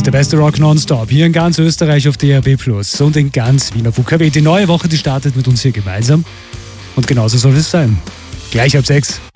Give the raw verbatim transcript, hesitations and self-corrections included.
Der beste Rock nonstop hier in ganz Österreich auf D A B plus und in ganz Wiener F U K W. Die neue Woche, die startet mit uns hier gemeinsam. Und genauso soll es sein. Gleich ab sechs.